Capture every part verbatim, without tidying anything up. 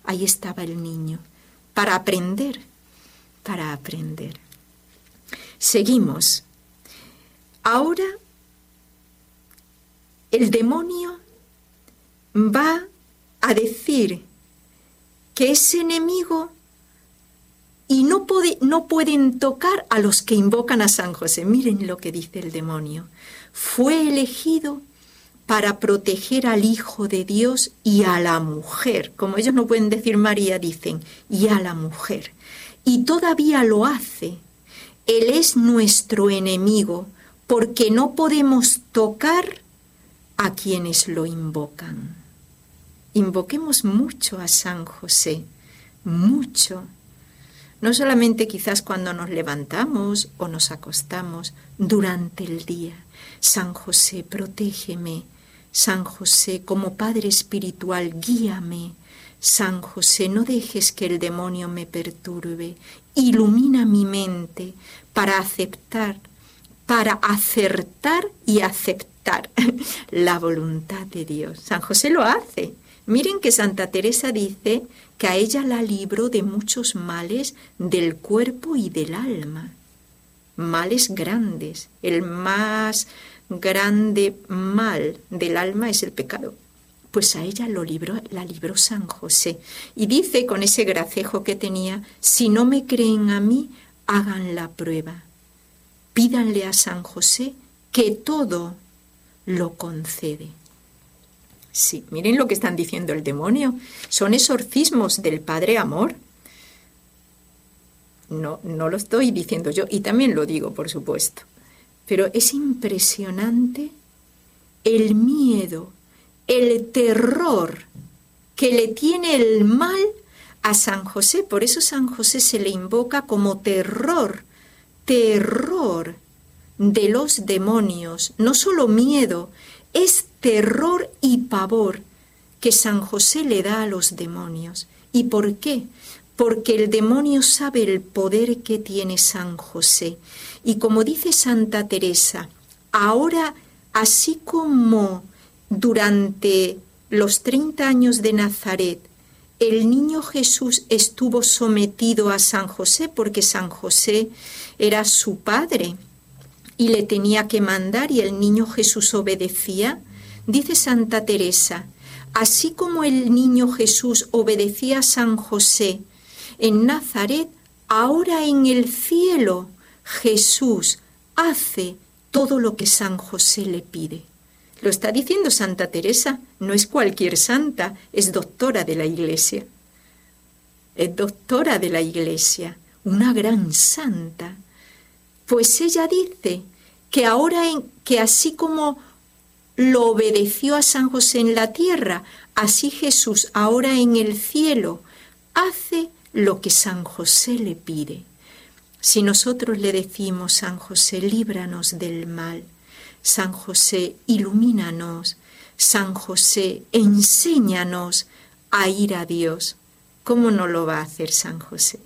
ahí estaba el niño, para aprender, para aprender. Seguimos. Ahora el demonio va a decir que es enemigo y no, puede, no pueden tocar a los que invocan a San José. Miren lo que dice el demonio. Fue elegido para proteger al Hijo de Dios y a la mujer. Como ellos no pueden decir María, dicen, y a la mujer. Y todavía lo hace. Él es nuestro enemigo, porque no podemos tocar a quienes lo invocan. Invoquemos mucho a San José, mucho. No solamente quizás cuando nos levantamos o nos acostamos, durante el día. San José, protégeme. San José, como Padre espiritual, guíame. San José, no dejes que el demonio me perturbe. Ilumina mi mente para aceptar, para acertar y aceptar la voluntad de Dios. San José lo hace. Miren que Santa Teresa dice que a ella la libró de muchos males del cuerpo y del alma. Males grandes. El más grande mal del alma es el pecado. Pues a ella lo libró, la libró San José. Y dice con ese gracejo que tenía, si no me creen a mí, hagan la prueba. Pídanle a San José que todo lo concede. Sí, miren lo que están diciendo el demonio. Son exorcismos del Padre Amor. No, no lo estoy diciendo yo, y también lo digo, por supuesto. Pero es impresionante el miedo, el terror que le tiene el mal a San José. Por eso San José se le invoca como terror, terror de los demonios. No solo miedo, es terror y pavor que San José le da a los demonios. ¿Y por qué? Porque el demonio sabe el poder que tiene San José. Y como dice Santa Teresa, ahora, así como durante los treinta años de Nazaret, el niño Jesús estuvo sometido a San José, porque San José era su padre y le tenía que mandar, y el niño Jesús obedecía. Dice Santa Teresa, así como el niño Jesús obedecía a San José en Nazaret, ahora en el cielo Jesús hace todo lo que San José le pide. Lo está diciendo Santa Teresa, no es cualquier santa, es doctora de la Iglesia. Es doctora de la Iglesia, una gran santa. Pues ella dice que ahora, en, que así como lo obedeció a San José en la tierra, así Jesús ahora en el cielo hace lo que San José le pide. Si nosotros le decimos, San José, líbranos del mal, San José, ilumínanos, San José, enséñanos a ir a Dios, ¿cómo no lo va a hacer San José?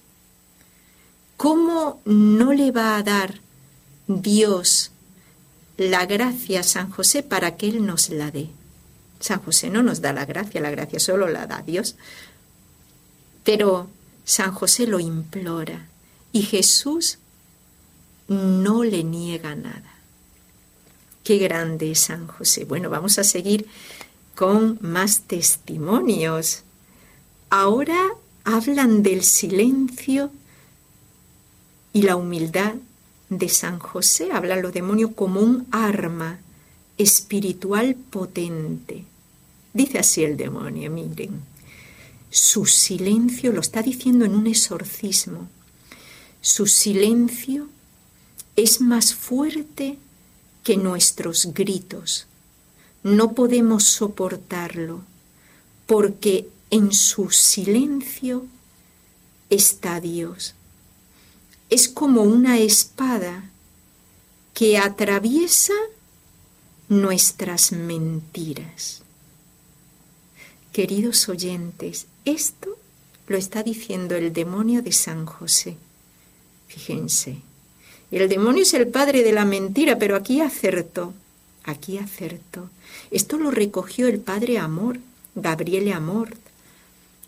¿Cómo no le va a dar Dios la gracia a San José para que Él nos la dé? San José no nos da la gracia, la gracia solo la da Dios. Pero San José lo implora y Jesús no le niega nada. Qué grande es San José. Bueno, vamos a seguir con más testimonios. Ahora hablan del silencio y la humildad de San José. Hablan los demonios como un arma espiritual potente. Dice así el demonio, miren. Su silencio, lo está diciendo en un exorcismo, su silencio es más fuerte que nuestros gritos. No podemos soportarlo, porque en su silencio está Dios. Es como una espada que atraviesa nuestras mentiras. Queridos oyentes, esto lo está diciendo el demonio de San José. Fíjense, el demonio es el padre de la mentira, pero aquí acertó, aquí acertó. Esto lo recogió el padre Amor, Gabriele Amor.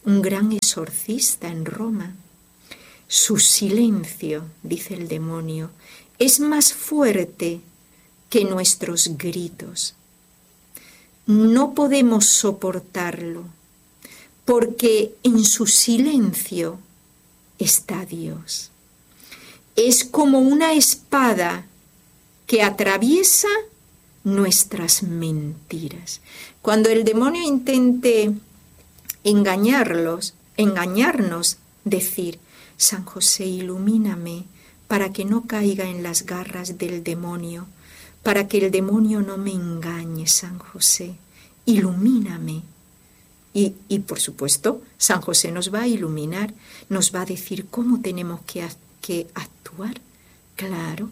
un gran exorcista en Roma. Su silencio, dice el demonio, es más fuerte que nuestros gritos. No podemos soportarlo, porque en su silencio está Dios. Es como una espada que atraviesa nuestras mentiras. Cuando el demonio intente engañarlos, engañarnos, decir: San José, ilumíname para que no caiga en las garras del demonio, para que el demonio no me engañe, San José, ilumíname. Y, y por supuesto, San José nos va a iluminar, nos va a decir cómo tenemos que, que actuar. Claro.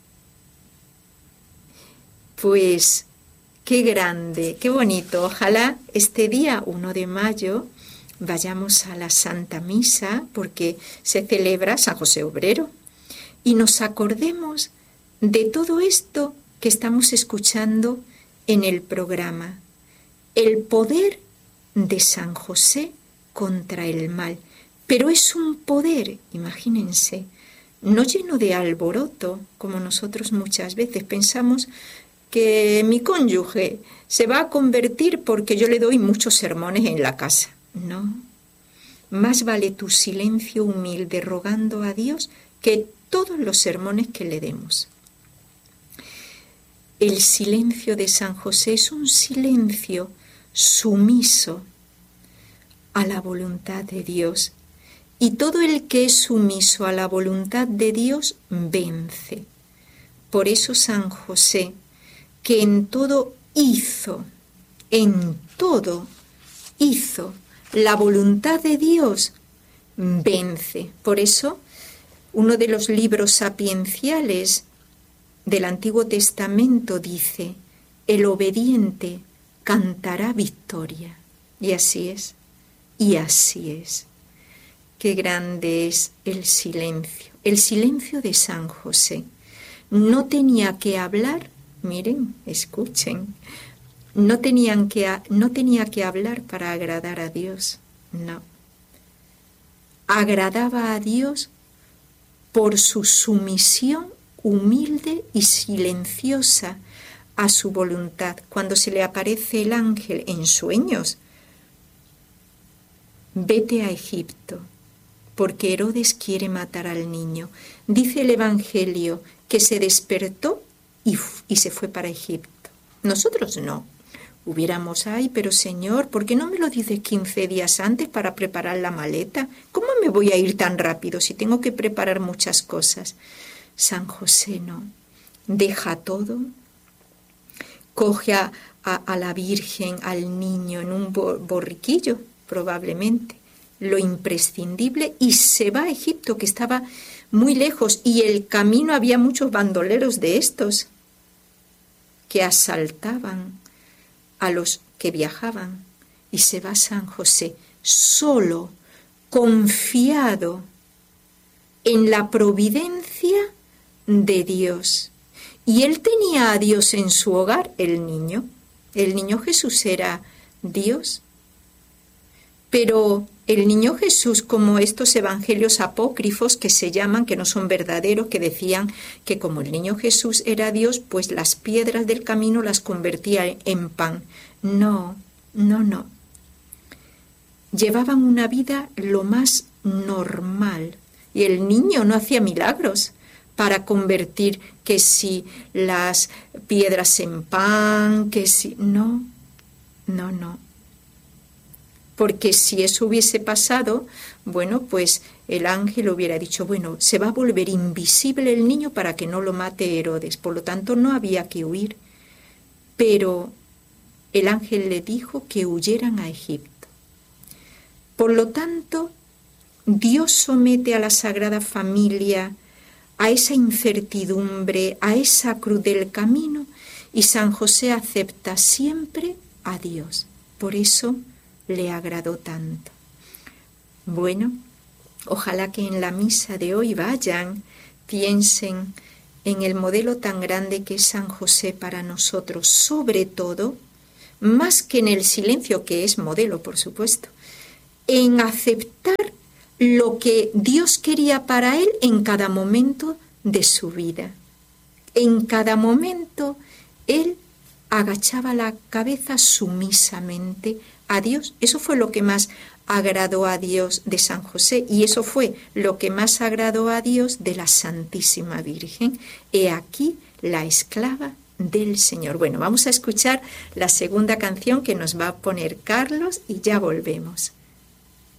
Pues qué grande, qué bonito. Ojalá este día uno de mayo vayamos a la Santa Misa, porque se celebra San José Obrero, y nos acordemos de todo esto que estamos escuchando en el programa. El poder de San José contra el mal. Pero es un poder, imagínense, no lleno de alboroto, como nosotros muchas veces pensamos que mi cónyuge se va a convertir porque yo le doy muchos sermones en la casa. No, más vale tu silencio humilde rogando a Dios que todos los sermones que le demos. El silencio de San José es un silencio sumiso a la voluntad de Dios, y todo el que es sumiso a la voluntad de Dios vence. Por eso San José, que en todo hizo, en todo hizo la voluntad de Dios, vence. Por eso, uno de los libros sapienciales del Antiguo Testamento dice: el obediente cantará victoria. Y así es, y así es. Qué grande es el silencio, el silencio de San José. No tenía que hablar, miren, escuchen, no, tenían que, no tenía que hablar para agradar a Dios, no. Agradaba a Dios por su sumisión humilde y silenciosa a su voluntad. Cuando se le aparece el ángel en sueños: vete a Egipto, porque Herodes quiere matar al niño. Dice el Evangelio que se despertó y, y se fue para Egipto. Nosotros no. Hubiéramos, ay, pero Señor, ¿por qué no me lo dices quince días antes para preparar la maleta? ¿Cómo me voy a ir tan rápido si tengo que preparar muchas cosas? San José no. Deja todo, coge a, a, a la Virgen, al niño en un borriquillo, probablemente, lo imprescindible, y se va a Egipto, que estaba muy lejos, y el camino había muchos bandoleros de estos que asaltaban a los que viajaban, y se va San José solo, confiado en la providencia de Dios. Y él tenía a Dios en su hogar, el niño. El niño Jesús era Dios. Pero el niño Jesús, como estos evangelios apócrifos que se llaman, que no son verdaderos, que decían que como el niño Jesús era Dios, pues las piedras del camino las convertía en pan. No, no, no. Llevaban una vida lo más normal. Y el niño no hacía milagros para convertir que si las piedras en pan, que si... No, no, no. Porque si eso hubiese pasado, bueno, pues el ángel hubiera dicho, bueno, se va a volver invisible el niño para que no lo mate Herodes. Por lo tanto, no había que huir. Pero el ángel le dijo que huyeran a Egipto. Por lo tanto, Dios somete a la Sagrada Familia a esa incertidumbre, a esa cruz del camino, y San José acepta siempre a Dios. Por eso le agradó tanto. Bueno, ojalá que en la misa de hoy vayan, piensen en el modelo tan grande que es San José para nosotros, sobre todo, más que en el silencio, que es modelo, por supuesto, en aceptar lo que Dios quería para él en cada momento de su vida. En cada momento él agachaba la cabeza sumisamente a Dios. Eso fue lo que más agradó a Dios de San José, y eso fue lo que más agradó a Dios de la Santísima Virgen. He aquí la esclava del Señor. Bueno, vamos a escuchar la segunda canción que nos va a poner Carlos y ya volvemos.